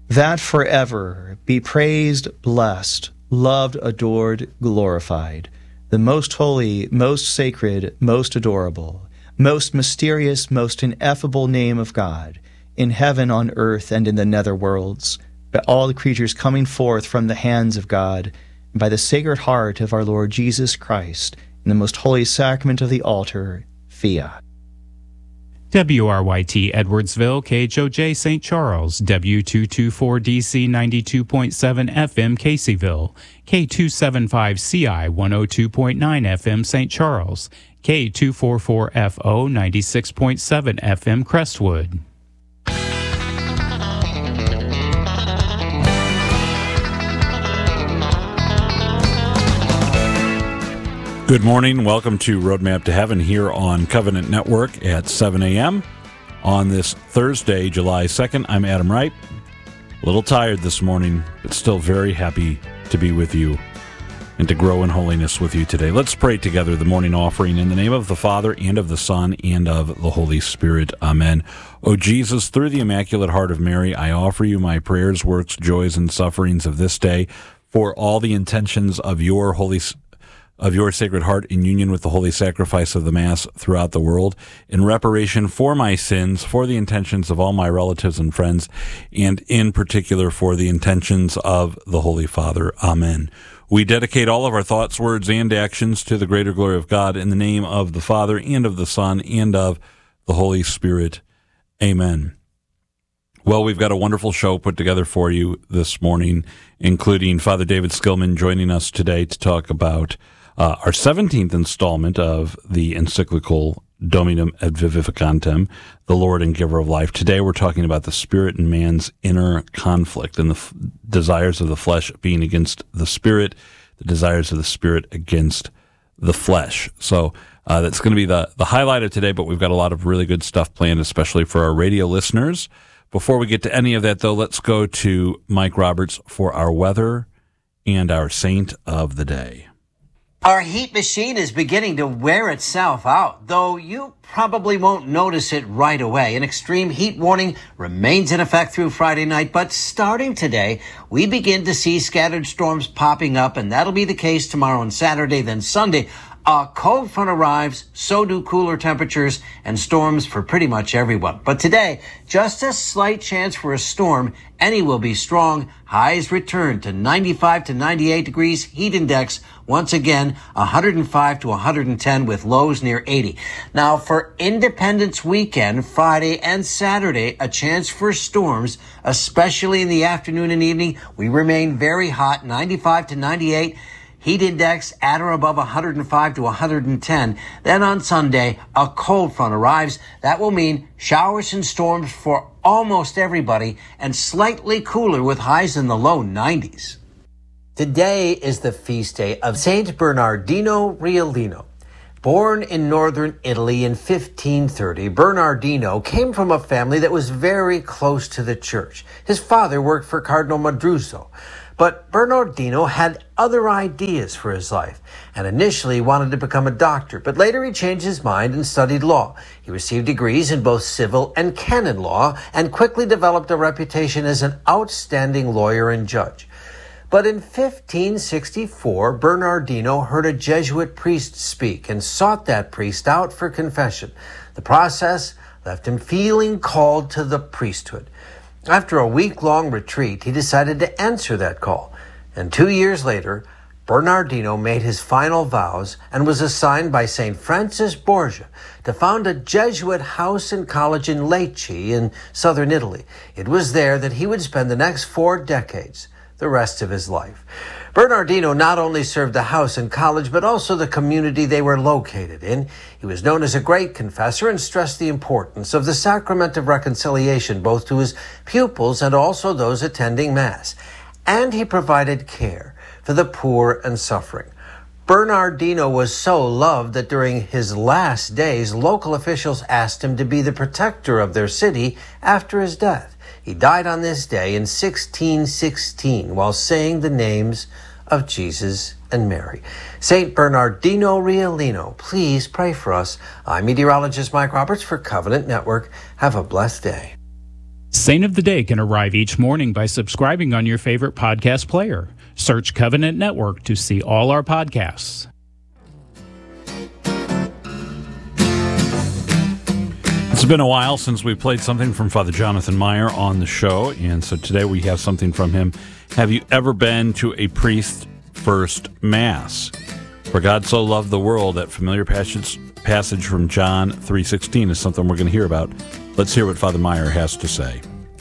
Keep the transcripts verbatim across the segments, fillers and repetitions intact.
that forever be praised, blessed, loved, adored, glorified, the most holy, most sacred, most adorable, most mysterious, most ineffable name of God, in heaven, on earth, and in the nether worlds, by all the creatures coming forth from the hands of God, and by the Sacred Heart of our Lord Jesus Christ, in the most holy sacrament of the altar, Fiat. W R Y T Edwardsville, K H O J Saint Charles, W two twenty-four D C ninety-two point seven F M Caseyville, K two seventy-five C I one oh two point nine F M Saint Charles, K two forty-four F O ninety-six point seven F M Crestwood. Good morning. Welcome to Roadmap to Heaven here on Covenant Network at seven a.m. on this Thursday, July second. I'm Adam Wright. A little tired this morning, but still very happy to be with you and to grow in holiness with you today. Let's pray together the morning offering in the name of the Father and of the Son and of the Holy Spirit. Amen. O Jesus, through the Immaculate Heart of Mary, I offer you my prayers, works, joys, and sufferings of this day for all the intentions of your Holy Spirit, of your Sacred Heart in union with the holy sacrifice of the Mass throughout the world, in reparation for my sins, for the intentions of all my relatives and friends, and in particular for the intentions of the Holy Father. Amen. We dedicate all of our thoughts, words, and actions to the greater glory of God in the name of the Father and of the Son and of the Holy Spirit. Amen. Well, we've got a wonderful show put together for you this morning, including Father David Skillman joining us today to talk about Uh, our seventeenth installment of the encyclical Dominum et Vivificantem, the Lord and Giver of Life. Today we're talking about the Spirit and man's inner conflict and the f- desires of the flesh being against the Spirit, the desires of the Spirit against the flesh. So uh, that's going to be the, the highlight of today, but we've got a lot of really good stuff planned, especially for our radio listeners. Before we get to any of that, though, let's go to Mike Roberts for our weather and our saint of the day. Our heat machine is beginning to wear itself out, though you probably won't notice it right away. An extreme heat warning remains in effect through Friday night, but starting today, we begin to see scattered storms popping up, and that'll be the case tomorrow and Saturday, then Sunday. A cold front arrives, so do cooler temperatures and storms for pretty much everyone. But today, just a slight chance for a storm. Any will be strong. Highs return to ninety-five to ninety-eight degrees. Heat index, once again, one hundred five to one hundred ten with lows near eighty. Now, for Independence Weekend, Friday and Saturday, a chance for storms, especially in the afternoon and evening. We remain very hot, ninety-five to ninety-eight. Heat index at or above one hundred five to one hundred ten. Then on Sunday, a cold front arrives. That will mean showers and storms for almost everybody and slightly cooler with highs in the low nineties. Today is the feast day of Saint Bernardino Rialino. Born in northern Italy in fifteen thirty, Bernardino came from a family that was very close to the church. His father worked for Cardinal Madruso. But Bernardino had other ideas for his life and initially wanted to become a doctor, but later he changed his mind and studied law. He received degrees in both civil and canon law and quickly developed a reputation as an outstanding lawyer and judge. But in fifteen sixty-four, Bernardino heard a Jesuit priest speak and sought that priest out for confession. The process left him feeling called to the priesthood. After a week-long retreat, he decided to answer that call. And two years later, Bernardino made his final vows and was assigned by Saint Francis Borgia to found a Jesuit house and college in Lecce in southern Italy. It was there that he would spend the next four decades, the rest of his life. Bernardino not only served the house and college, but also the community they were located in. He was known as a great confessor and stressed the importance of the sacrament of reconciliation, both to his pupils and also those attending Mass. And he provided care for the poor and suffering. Bernardino was so loved that during his last days, local officials asked him to be the protector of their city after his death. He died on this day in sixteen sixteen while saying the names of Jesus and Mary. Saint Bernardino Rialino, please pray for us. I'm meteorologist Mike Roberts for Covenant Network. Have a blessed day. Saint of the Day can arrive each morning by subscribing on your favorite podcast player. Search Covenant Network to see all our podcasts. It's been a while since we played something from Father Jonathan Meyer on the show, and so today we have something from him. Have you ever been to a priest first Mass? For God so loved the world, that familiar passage, passage from John three sixteen is something we're going to hear about. Let's hear what Father Meyer has to say.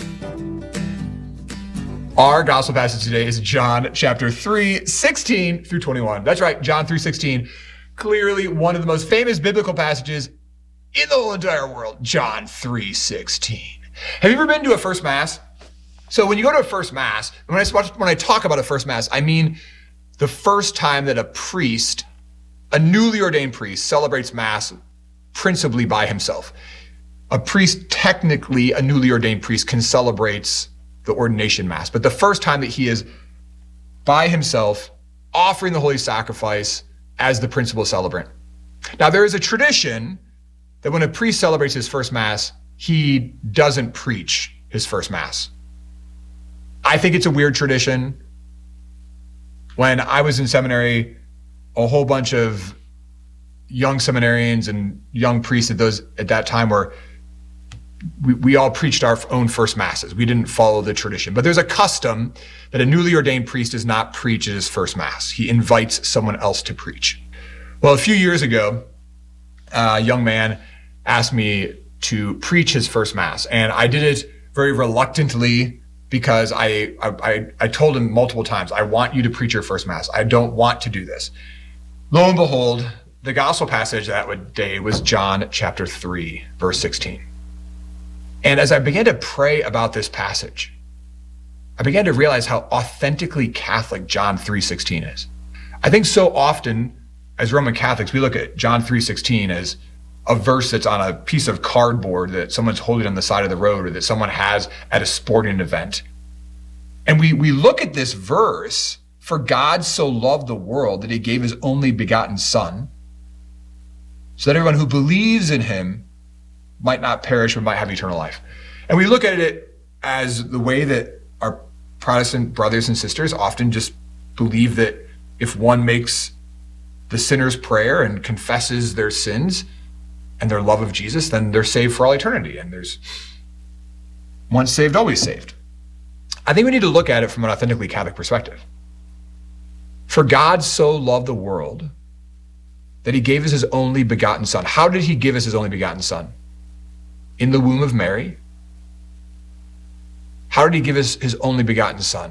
Our gospel passage today is John chapter three, sixteen through twenty-one. That's right, John three sixteen. Clearly one of the most famous biblical passages in the whole entire world, John three sixteen. Have you ever been to a first Mass? So when you go to a first Mass, when I, when I talk about a first Mass, I mean the first time that a priest, a newly ordained priest, celebrates Mass principally by himself. A priest, technically a newly ordained priest, can celebrate the ordination Mass, but the first time that he is by himself offering the holy sacrifice as the principal celebrant. Now there is a tradition that when a priest celebrates his first Mass, he doesn't preach his first Mass. I think it's a weird tradition. When I was in seminary, a whole bunch of young seminarians and young priests at those at that time were we, we all preached our own first Masses. We didn't follow the tradition. But there's a custom that a newly ordained priest does not preach at his first Mass. He invites someone else to preach. Well, a few years ago, a young man asked me to preach his first Mass, and I did it very reluctantly because I, I, I told him multiple times, I want you to preach your first Mass. I don't want to do this. Lo and behold, the gospel passage that day was John chapter three, verse sixteen. And as I began to pray about this passage, I began to realize how authentically Catholic John three sixteen is. I think so often as Roman Catholics, we look at John three sixteen as a verse that's on a piece of cardboard that someone's holding on the side of the road or that someone has at a sporting event. And we, we look at this verse, for God so loved the world that he gave his only begotten Son, so that everyone who believes in him might not perish but might have eternal life. And we look at it as the way that our Protestant brothers and sisters often just believe that if one makes the sinner's prayer and confesses their sins and their love of Jesus, then they're saved for all eternity. And there's once saved, always saved. I think we need to look at it from an authentically Catholic perspective. For God so loved the world that he gave us his only begotten Son. How did he give us his only begotten Son? In the womb of Mary. How did he give us his only begotten Son?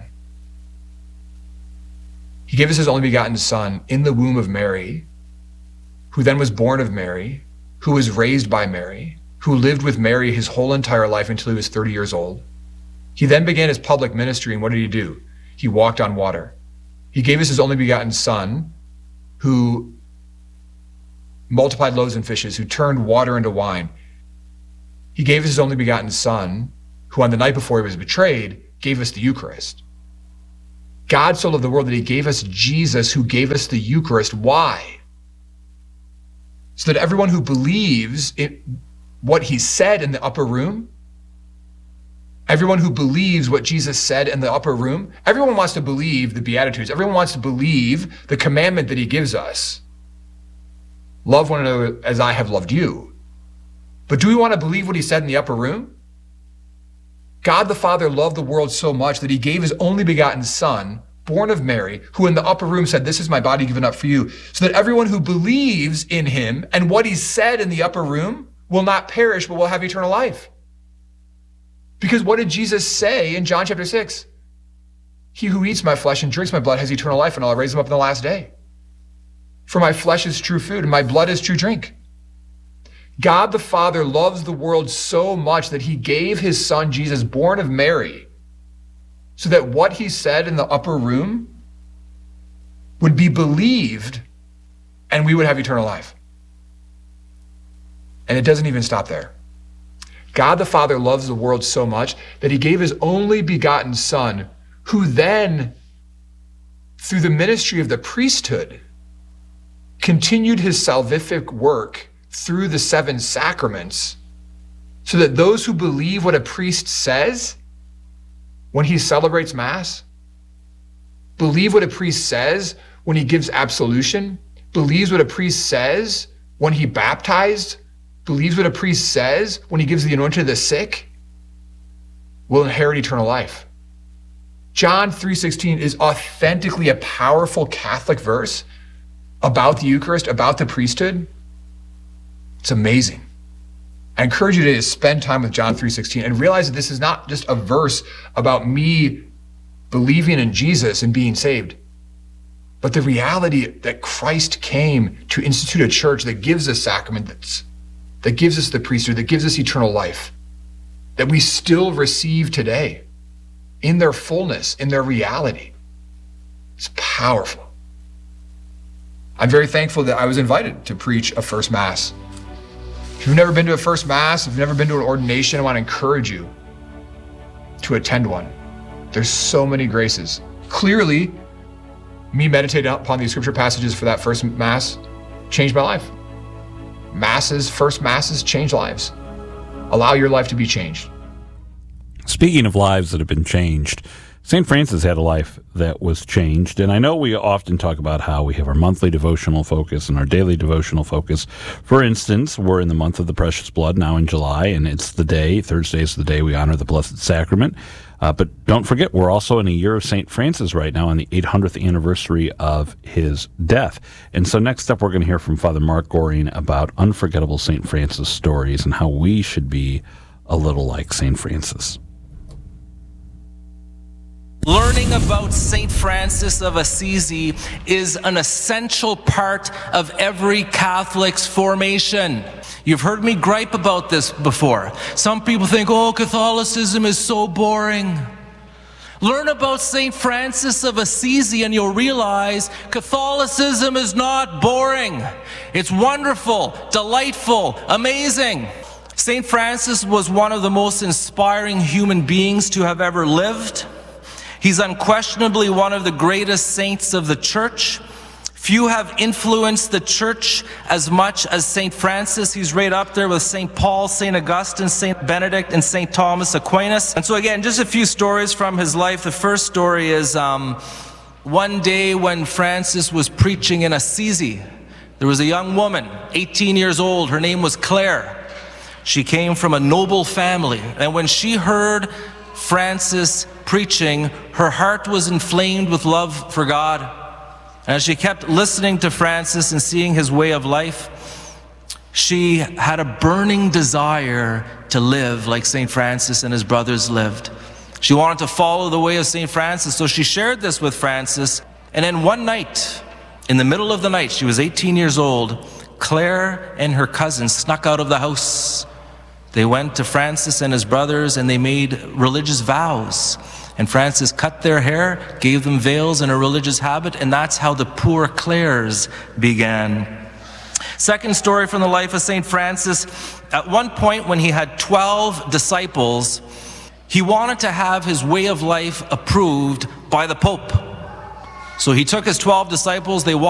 He gave us his only begotten Son in the womb of Mary, who then was born of Mary, who was raised by Mary, who lived with Mary his whole entire life until he was thirty years old. He then began his public ministry, and what did he do? He walked on water. He gave us his only begotten Son, who multiplied loaves and fishes, who turned water into wine. He gave us his only begotten Son, who on the night before he was betrayed, gave us the Eucharist. God so loved the world that he gave us Jesus, who gave us the Eucharist. Why? So that everyone who believes in what he said in the upper room, everyone who believes what Jesus said in the upper room, everyone wants to believe the Beatitudes. Everyone wants to believe the commandment that he gives us. Love one another as I have loved you. But do we want to believe what he said in the upper room? God the Father loved the world so much that he gave his only begotten Son, born of Mary, who in the upper room said, this is my body given up for you, so that everyone who believes in him and what he said in the upper room will not perish, but will have eternal life. Because what did Jesus say in John chapter six? He who eats my flesh and drinks my blood has eternal life, and I'll raise him up in the last day. For my flesh is true food, and my blood is true drink. God the Father loves the world so much that he gave his Son, Jesus, born of Mary, so that what he said in the upper room would be believed and we would have eternal life. And it doesn't even stop there. God the Father loves the world so much that he gave his only begotten Son, who then, through the ministry of the priesthood, continued his salvific work through the seven sacraments so that those who believe what a priest says when he celebrates Mass, believe what a priest says when he gives absolution, believes what a priest says when he baptized, believes what a priest says when he gives the anointing to the sick, will inherit eternal life. John three sixteen is authentically a powerful Catholic verse about the Eucharist, about the priesthood. It's amazing. I encourage you to spend time with John three sixteen and realize that this is not just a verse about me believing in Jesus and being saved, but the reality that Christ came to institute a church that gives us sacraments, that gives us the priesthood, that gives us eternal life, that we still receive today in their fullness, in their reality. It's powerful. I'm very thankful that I was invited to preach a first Mass. If you've never been to a first Mass, if you've never been to an ordination, I want to encourage you to attend one. There's so many graces. Clearly, me meditating upon these scripture passages for that first Mass changed my life. Masses, first Masses change lives. Allow your life to be changed. Speaking of lives that have been changed, Saint Francis had a life that was changed, and I know we often talk about how we have our monthly devotional focus and our daily devotional focus. For instance, we're in the month of the Precious Blood now in July, and it's the day, Thursday is the day we honor the Blessed Sacrament. Uh, but don't forget, we're also in a year of Saint Francis right now, on the eight hundredth anniversary of his death. And so next up, we're going to hear from Father Mark Goring about unforgettable Saint Francis stories and how we should be a little like Saint Francis. Learning about Saint Francis of Assisi is an essential part of every Catholic's formation. You've heard me gripe about this before. Some people think, oh, Catholicism is so boring. Learn about Saint Francis of Assisi and you'll realize Catholicism is not boring. It's wonderful, delightful, amazing. Saint Francis was one of the most inspiring human beings to have ever lived. He's unquestionably one of the greatest saints of the Church. Few have influenced the Church as much as Saint Francis. He's right up there with Saint Paul, Saint Augustine, Saint Benedict, and Saint Thomas Aquinas. And so again, just a few stories from his life. The first story is um, one day when Francis was preaching in Assisi. There was a young woman, eighteen years old. Her name was Claire. She came from a noble family. And when she heard Francis preaching, her heart was inflamed with love for God. And as she kept listening to Francis and seeing his way of life, she had a burning desire to live like Saint Francis and his brothers lived. She wanted to follow the way of Saint Francis, so she shared this with Francis. And then one night, in the middle of the night, she was eighteen years old, Claire and her cousin snuck out of the house. They went to Francis and his brothers and they made religious vows. And Francis cut their hair, gave them veils and a religious habit, and that's how the Poor Clares began. Second story from the life of Saint Francis. At one point when he had twelve disciples, he wanted to have his way of life approved by the Pope. So he took his twelve disciples, they walked